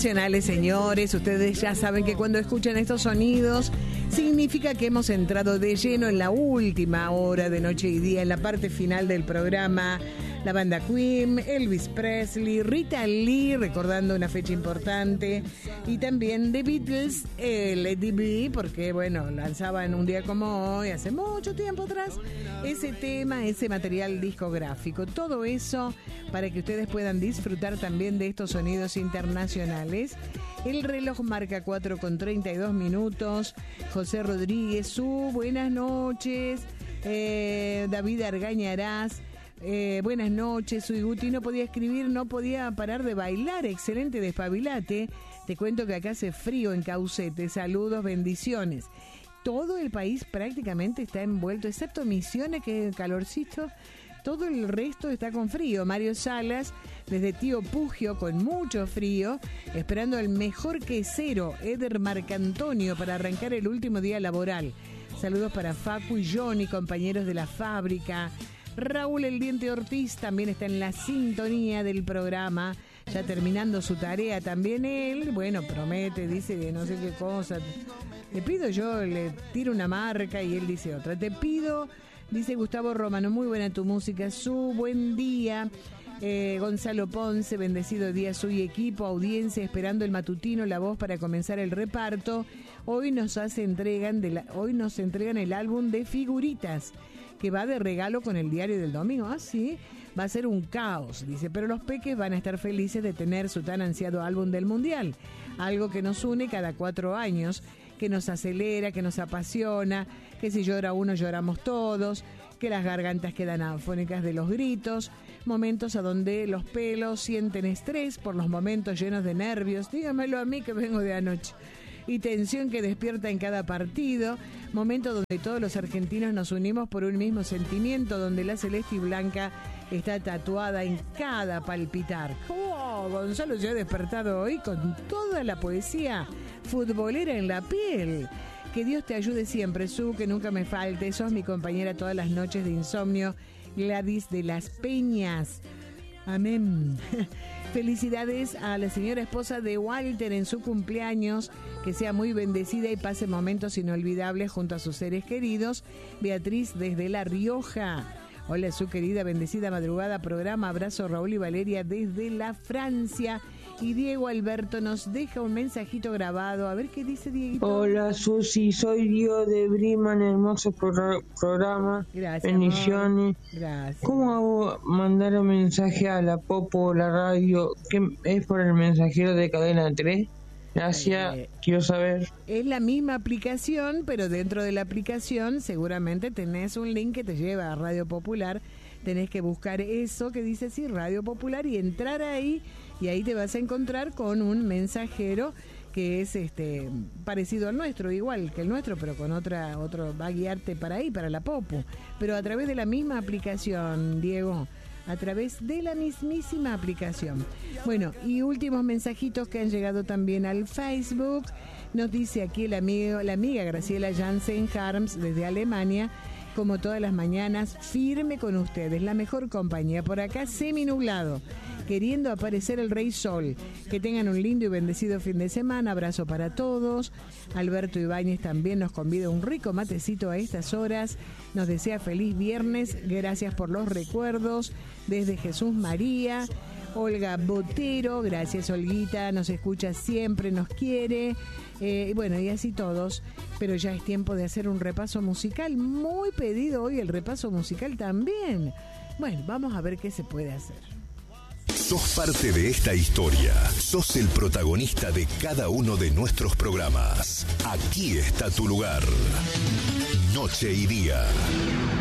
internacionales, señores. Ustedes ya saben que cuando escuchan estos sonidos significa que hemos entrado de lleno en la última hora de Noche y Día, en la parte final del programa. La banda Queen, Elvis Presley, Rita Lee, recordando una fecha importante, y también The Beatles, Let It Be, porque bueno, lanzaban un día como hoy, hace mucho tiempo atrás, ese tema, ese material discográfico. Todo eso para que ustedes puedan disfrutar también de estos sonidos internacionales. El reloj marca 4:32. José Rodríguez, buenas noches. David Argañarás. Buenas noches, soy Guti, no podía escribir, no podía parar de bailar, excelente despabilate. Te cuento que acá hace frío en Caucete, saludos, bendiciones. Todo el país prácticamente está envuelto, excepto Misiones, que es calorcito, todo el resto está con frío. Mario Salas, desde Tío Pugio, con mucho frío, esperando al mejor quesero, Eder Marcantonio, para arrancar el último día laboral. Saludos para Facu y Johnny, compañeros de la fábrica. Raúl El Diente Ortiz también está en la sintonía del programa, ya terminando su tarea también él. Bueno, promete, dice que no sé qué cosa. Le pido yo, le tiro una marca y él dice otra. Te pido, dice Gustavo Romano, muy buena tu música, buen día. Gonzalo Ponce, bendecido día su y equipo, audiencia, esperando el matutino, la voz para comenzar el reparto. Hoy nos entregan el álbum de figuritas, que va de regalo con el diario del domingo. Ah, sí, va a ser un caos, dice, pero los peques van a estar felices de tener su tan ansiado álbum del Mundial, algo que nos une cada 4 años, que nos acelera, que nos apasiona, que si llora uno lloramos todos, que las gargantas quedan afónicas de los gritos, momentos a donde los pelos sienten estrés por los momentos llenos de nervios, dígamelo a mí que vengo de anoche, y tensión que despierta en cada partido, momento donde todos los argentinos nos unimos por un mismo sentimiento, donde la celeste y blanca está tatuada en cada palpitar. ¡Oh! Gonzalo ya ha despertado hoy con toda la poesía futbolera en la piel. Que Dios te ayude siempre, que nunca me falte. Sos mi compañera todas las noches de insomnio. Gladys de las Peñas. Amén. Felicidades a la señora esposa de Walter en su cumpleaños, que sea muy bendecida y pase momentos inolvidables junto a sus seres queridos. Beatriz desde La Rioja. Hola, su querida, bendecida madrugada, programa. Abrazo, Raúl y Valeria desde la Francia. Y Diego Alberto nos deja un mensajito grabado. A ver qué dice Dieguito. Hola, Susi, soy Diego de Briman, hermoso programa. Gracias. Bendiciones. Gracias. ¿Cómo hago mandar un mensaje a la Popo, la radio? ¿Qué es por el mensajero de Cadena 3? Gracias, quiero saber. Es la misma aplicación, pero dentro de la aplicación seguramente tenés un link que te lleva a Radio Popular. Tenés que buscar eso que dice así, Radio Popular, y entrar ahí, y ahí te vas a encontrar con un mensajero que es parecido al nuestro, igual que el nuestro, pero con otro va a guiarte para ahí, para la Popu, pero a través de la misma aplicación, Diego, a través de la mismísima aplicación. Bueno, y últimos mensajitos que han llegado también al Facebook. Nos dice aquí la amiga Graciela Jansen Harms desde Alemania. Como todas las mañanas, firme con ustedes, la mejor compañía. Por acá, semi-nublado, queriendo aparecer el Rey Sol. Que tengan un lindo y bendecido fin de semana. Abrazo para todos. Alberto Ibáñez también nos convida un rico matecito a estas horas. Nos desea feliz viernes. Gracias por los recuerdos. Desde Jesús María. Olga Botero, gracias Olguita, nos escucha siempre, nos quiere, bueno, y así todos, pero ya es tiempo de hacer un repaso musical, muy pedido hoy el repaso musical también. Bueno, vamos a ver qué se puede hacer. Sos parte de esta historia, sos el protagonista de cada uno de nuestros programas. Aquí está tu lugar. Noche y Día.